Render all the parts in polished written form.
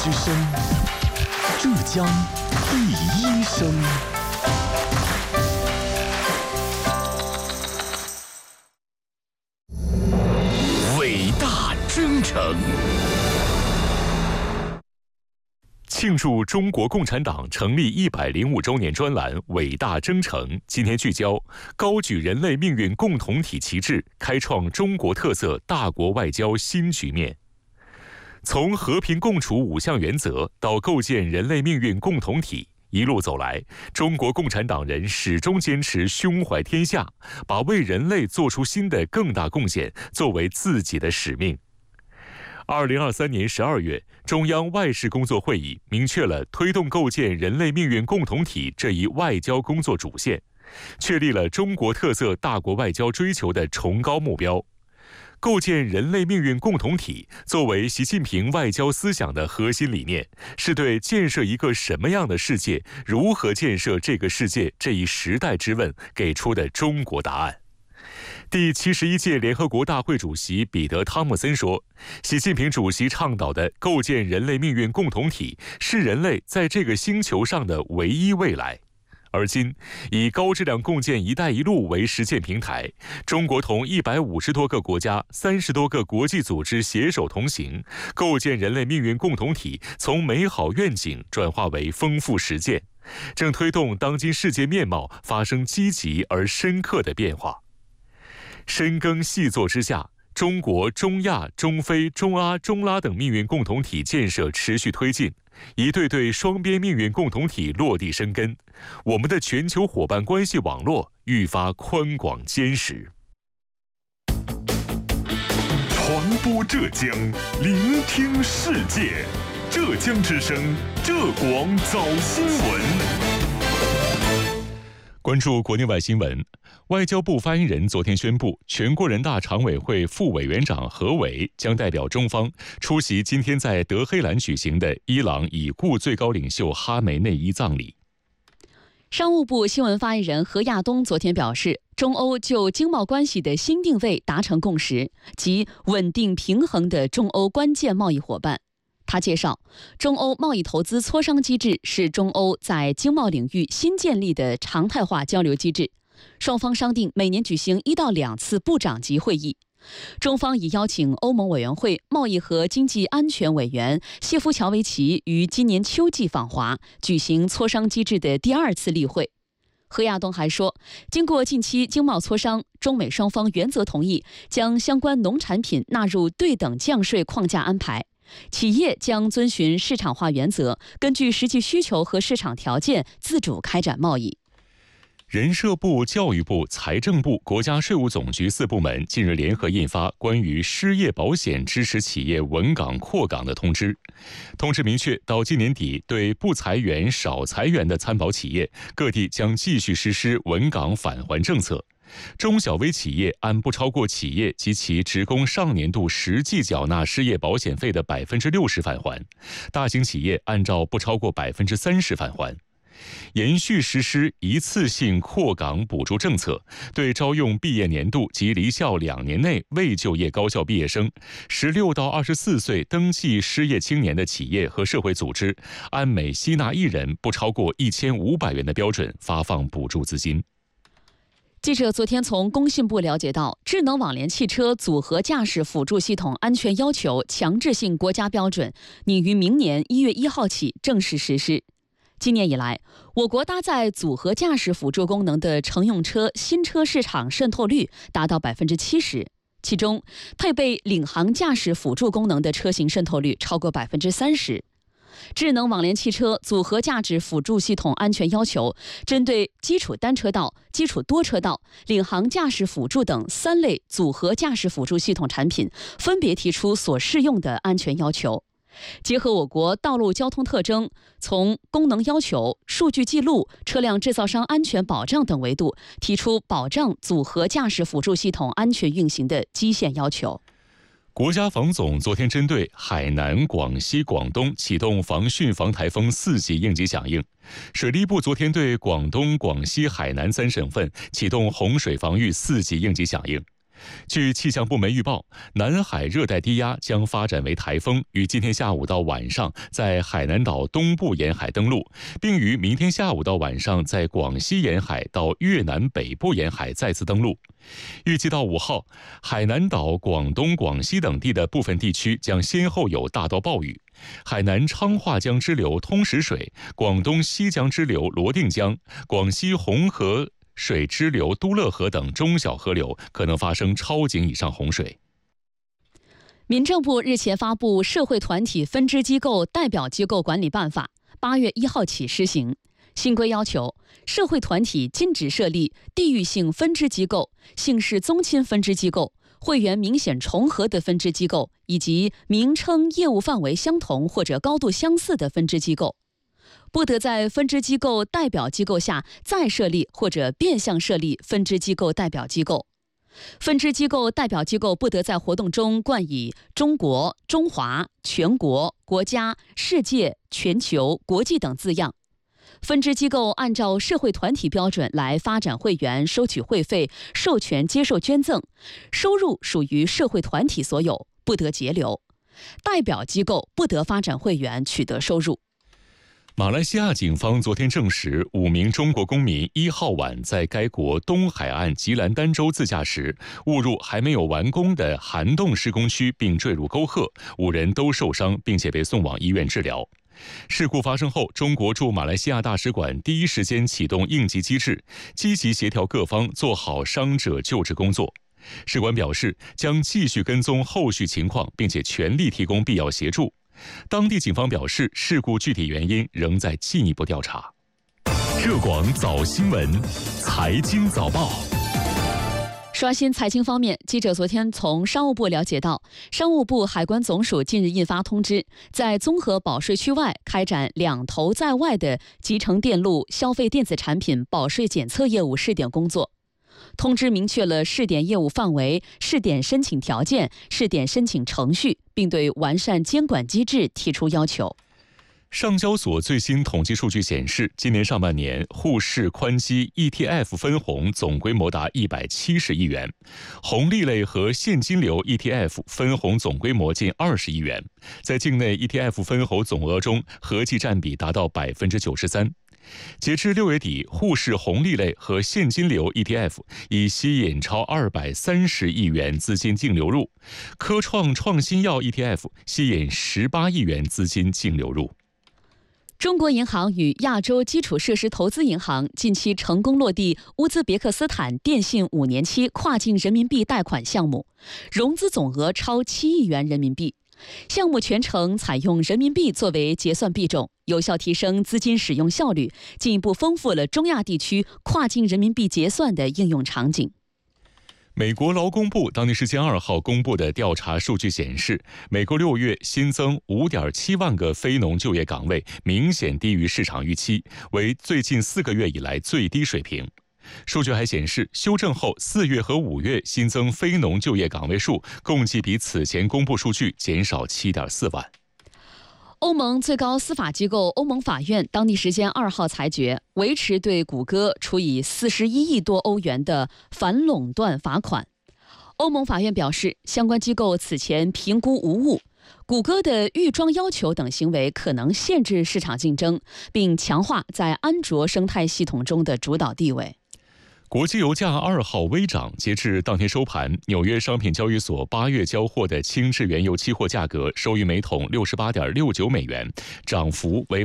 之声，浙江第一声。伟大征程。庆祝中国共产党成立105周年专栏《伟大征程》今天聚焦高举人类命运共同体旗帜，开创中国特色大国外交新局面。从和平共处5项原则到构建人类命运共同体，一路走来，中国共产党人始终坚持胸怀天下，把为人类做出新的更大贡献作为自己的使命。2023年12月，中央外事工作会议明确了推动构建人类命运共同体这一外交工作主线，确立了中国特色大国外交追求的崇高目标。构建人类命运共同体作为习近平外交思想的核心理念，是对建设一个什么样的世界、如何建设这个世界这一时代之问给出的中国答案。第71届联合国大会主席彼得·汤姆森说，习近平主席倡导的构建人类命运共同体是人类在这个星球上的唯一未来。而今，以高质量共建“一带一路”为实践平台，中国同150多个国家、30多个国际组织携手同行，构建人类命运共同体从美好愿景转化为丰富实践，正推动当今世界面貌发生积极而深刻的变化。深耕细作之下，中国、中亚、中非、中阿、中拉等命运共同体建设持续推进，一对对双边命运共同体落地生根，我们的全球伙伴关系网络愈发宽广坚实。 传播浙江，聆听世界，浙江之声，浙广早新闻。 关注国内外新闻，外交部发言人昨天宣布，全国人大常委会副委员长何伟将代表中方出席今天在德黑兰举行的伊朗已故最高领袖哈梅内伊葬礼。 商务部新闻发言人何亚东昨天表示，中欧就经贸关系的新定位达成共识，即稳定平衡的中欧关键贸易伙伴。他介绍，中欧贸易投资磋商机制是中欧在经贸领域新建立的常态化交流机制，双方商定每年举行1到2次部长级会议。中方已邀请欧盟委员会贸易和经济安全委员谢夫乔维奇于今年秋季访华，举行磋商机制的第2次例会。何亚东还说，经过近期经贸磋商，中美双方原则同意将相关农产品纳入对等降税框架安排，企业将遵循市场化原则，根据实际需求和市场条件自主开展贸易。 人社部、教育部、财政部、国家税务总局4部门近日联合印发关于失业保险支持企业稳岗扩岗的通知。通知明确，到今年底，对不裁员、少裁员的参保企业，各地将继续实施稳岗返还政策。中小微企业按不超过企业及其职工上年度实际缴纳失业保险费的60%返还，大型企业按照不超过30%返还。延续实施一次性扩岗补助政策，对招用毕业年度及离校2年内未就业高校毕业生、16到24岁登记失业青年的企业和社会组织，按每吸纳1人不超过1500元的标准发放补助资金。 记者昨天从工信部了解到，智能网联汽车组合驾驶辅助系统安全要求强制性国家标准拟于明年1月1号起正式实施。今年以来，我国搭载组合驾驶辅助功能的乘用车新车市场渗透率达到70%，其中配备领航驾驶辅助功能的车型渗透率超过30%。智能网联汽车组合驾驶辅助系统安全要求针对基础单车道、基础多车道、领航驾驶辅助等3类组合驾驶辅助系统产品，分别提出所适用的安全要求。结合我国道路交通特征，从功能要求、数据记录、车辆制造商安全保障等维度，提出保障组合驾驶辅助系统安全运行的基线要求。 国家防总昨天针对海南、广西、广东启动防汛防台风4级应急响应。水利部昨天对广东、广西、海南3省份启动洪水防御4级应急响应。 据气象部门预报，南海热带低压将发展为台风，于今天下午到晚上在海南岛东部沿海登陆，并于明天下午到晚上在广西沿海到越南北部沿海再次登陆。预计到5号，海南岛、广东、广西等地的部分地区将先后有大到暴雨。海南昌化江支流通石水、广东西江支流罗定江、广西红河水支流都乐河等中小河流可能发生超警以上洪水。 民政部日前发布《社会团体分支机构代表机构管理办法》，8月1号起施行。新规要求，社会团体禁止设立地域性分支机构、姓氏宗亲分支机构、会员明显重合的分支机构，以及名称、业务范围相同或者高度相似的分支机构。不得在分支机构代表机构下再设立或者变相设立分支机构代表机构。分支机构代表机构不得在活动中冠以中国、中华、全国、国家、世界、全球、国际等字样。分支机构按照社会团体标准来发展会员，收取会费，授权接受捐赠，收入属于社会团体所有，不得节流。代表机构不得发展会员取得收入。 马来西亚警方昨天证实，5名中国公民1号晚在该国东海岸吉兰丹州自驾时，误入还没有完工的涵洞施工区，并坠入沟壑，5人都受伤，并且被送往医院治疗。事故发生后，中国驻马来西亚大使馆第一时间启动应急机制，积极协调各方做好伤者救治工作。使馆表示，将继续跟踪后续情况，并且全力提供必要协助。当地警方表示，事故具体原因仍在进一步调查。 浙广早新闻，财经早报。 刷新财经方面，记者昨天从商务部了解到，商务部海关总署近日印发通知，在综合保税区外开展两头在外的集成电路消费电子产品保税检测业务试点工作。通知明确了试点业务范围、试点申请条件、试点申请程序，并对完善监管机制提出要求。 上交所最新统计数据显示，今年上半年沪市宽基 ETF 分红总规模达170亿元，红利类和现金流 ETF 分红总规模近20亿元，在境内 ETF 分红总额中合计占比达到 93%。截至6月底，沪市红利类和现金流 ETF 已吸引超230亿元资金净流入，科创创新药 ETF 吸引18亿元资金净流入。 中国银行与亚洲基础设施投资银行近期成功落地乌兹别克斯坦电信5年期跨境人民币贷款项目，融资总额超7亿元人民币。项目全程采用人民币作为结算币种，有效提升资金使用效率，进一步丰富了中亚地区跨境人民币结算的应用场景。 美国劳工部当地时间2号公布的调查数据显示，美国6月新增 5.7 万个非农就业岗位，明显低于市场预期，为最近4个月以来最低水平。数据还显示，修正后4月和5月新增非农就业岗位数共计比此前公布数据减少 7.4 万。 欧盟最高司法机构欧盟法院当地时间2号裁决，维持对谷歌处以41亿多欧元的反垄断罚款。欧盟法院表示，相关机构此前评估无误，谷歌的预装要求等行为可能限制市场竞争，并强化在安卓生态系统中的主导地位。 国际油价2号微涨，截至当天收盘，纽约商品交易所8月交货的轻质原油期货价格收于每桶 68.69 美元，涨幅为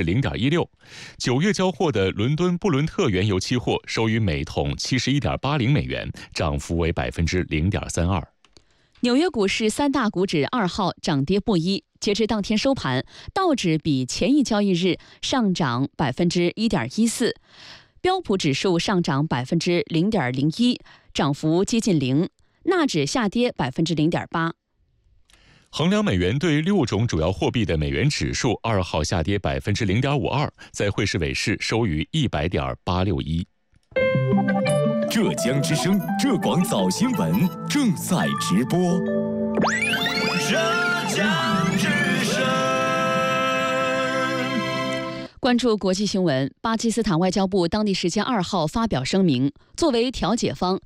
0.16%。9月交货的伦敦布伦特原油期货收于每桶 71.80 美元，涨幅为 0.32%。 纽约股市3大股指2号涨跌不一，截至当天收盘，道指比前一交易日上涨 1.14%。标普指数上涨 0.01%， 涨幅接近0%，纳指下跌 0.8%。 衡量美元对6种主要货币的美元指数2号下跌 0.52%， 在汇市尾市收于100.861。 浙江之声浙广早新闻正在直播。浙江之声。 关注国际新闻，巴基斯坦外交部当地时间2号发表声明，作为调解方，